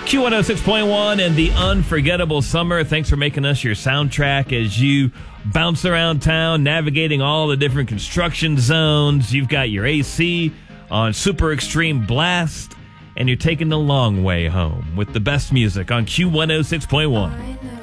Q106.1 and the unforgettable summer. Thanks for making us your soundtrack as you bounce around town, navigating all the different construction zones. You've got your AC on super extreme blast, and you're taking the long way home with the best music on Q106.1.